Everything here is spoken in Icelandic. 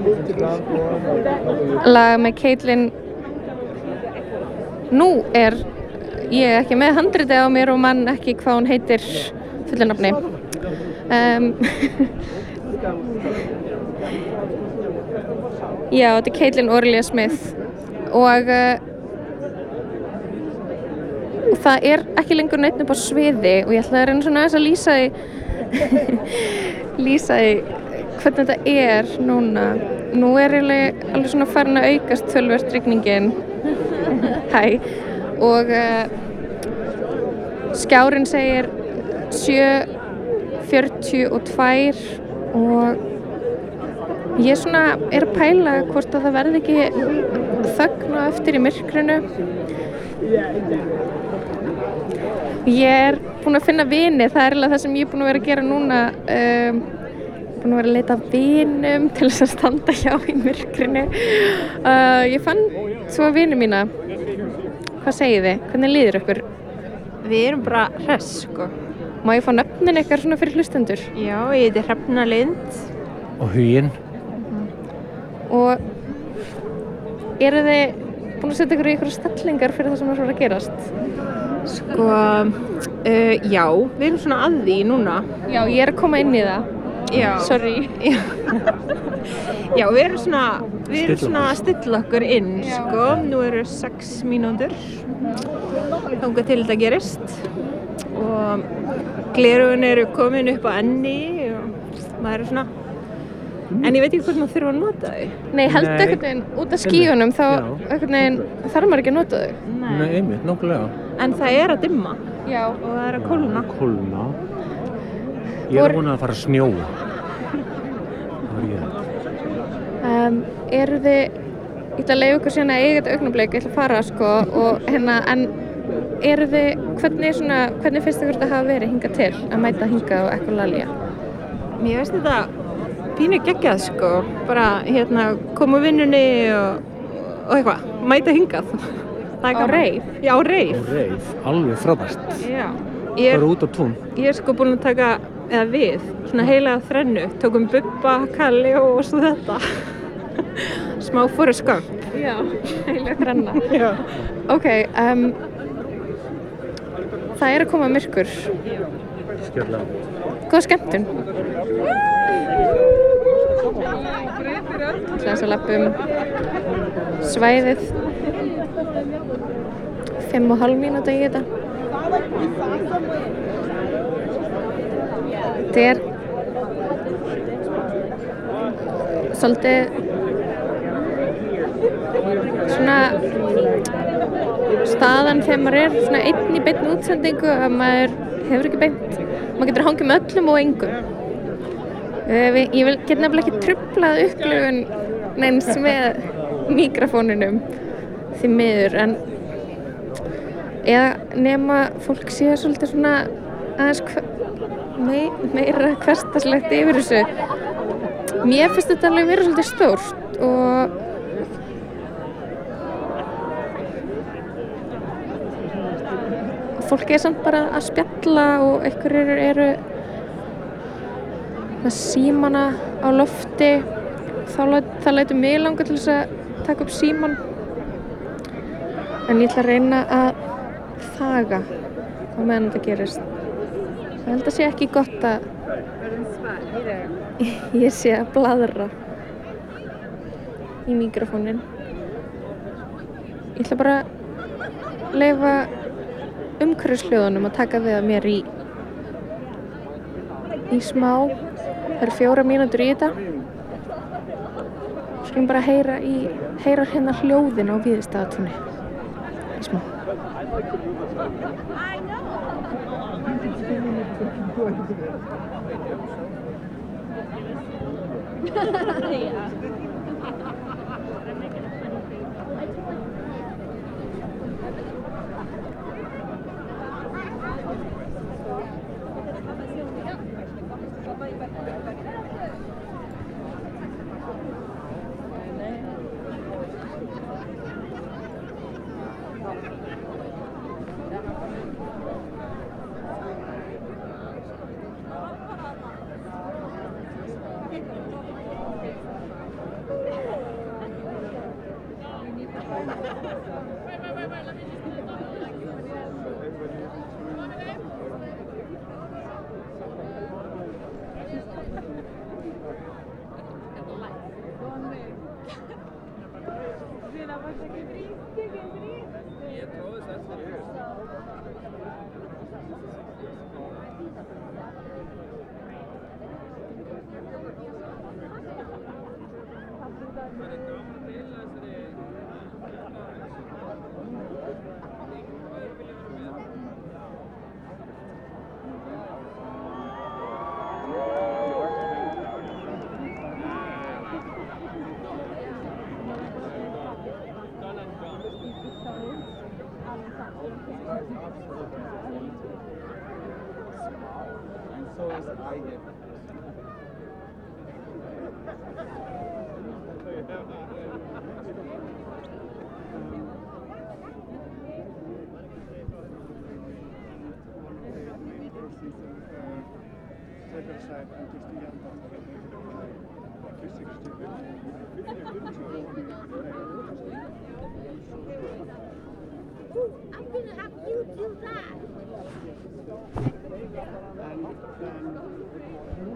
lag með Caitlyn. Nú er ég ekki með handritið á mér og man ekki hvað hún heitir fullu nafni. Já, þetta er Caitlyn Orlia Smith og það er ekki lengur neitt upp á sviði og ég ætla að reyna svona aðeins að lýsa því hvernig þetta er núna. Nú er alveg svona farin að aukast töluvert rigningin. Hæ. Og skjárinn segir 7:42 og ég svona er að pæla hvort að það verði ekki þögn á eftir í myrkrinu. Ég búin að finna vini, það er það sem ég er búin að vera að gera núna. Búin að vera að leita að vinum til þess að standa hjá í myrkrinu. Ég fann svo vini mína. Hvað segið þið? Hvernig líður ykkur? Við erum bara hress, sko. Má ég fá nöfnin ykkar svona fyrir hlustendur? Já, ég heiti Hrefna Lind. Og Huginn. Og eru þið búin að setja ykkur í ykkur stellingar fyrir það sem er svona að gerast? Sko, já, við erum svona að því núna. Já, ég er að koma inn í það. Já. Sorry. Já, við erum svona að stilla okkur inn, sko. Nú eru 6 mínútur þangað til þetta gerist og gleraugun eru komin upp á enni og maður er svona, en ég veit ekki hvort maður þurfa að nota þau. Nei, heldur einhvern veginn út af skíunum þá einhvern veginn þarf maður ekki að nota þau. Nei, einmitt, nokkulega. En það er að dimma. Já. Og það er að kólna. Kólna. Ég er búin að fara að snjóa. Það var ég. Eru þið, ég ætla að leyfa ykkur síðan að eiga þetta augnablik, ég ætla að fara sko og en eru þið, hvernig finnst ykkur þetta hafa verið hingað til að mæta hingað á Ekolalia? Mér finnst þetta pínu geggjað sko, bara koma úr vinnunni og eitthvað, mæta hingað. Á reif? Já, á reif. Á reif, alveg frábært. Já. Bara út á tún. Ég er sko búin að taka, eða við, svona heila þrennu, tókum Bubba, Kalli og svo þetta. Smá Forrest Gump. Já, heila þrenna. Já. Ok, það er að koma myrkur. Skjörlega. Góða skemmtun. Þess að lappum svæðið. 5,5 mínúta í þetta. Þetta er svolítið svona staðan þegar maður er svona einn í beinni útsendingu að maður hefur ekki beint, maður getur hangið með öllum og engum. Ég get nefnilega ekki truflað upplifun neins með míkrafóninum því miður, en eða nema fólk sé svolítið svona aðeins meira hversdagslegt yfir þessu. Mér finnst þetta alveg vera svolítið stórt og fólk er samt bara að spjalla og einhverjir eru með símana á lofti. Það lætur mig langa til þess að taka upp síman, en ég ætla að reyna að þaga á meðan þetta gerist. Ég held að sé ekki gott að ég sé að blaðra í míkrafónin. Ég ætla bara að leyfa umhverfishljóðunum að taka við að mér í smá. Það eru 4 mínútur í þetta. Skulum bara heyra hérna hljóðin á Víðistaðatúni í smá. I'm gonna have you do that.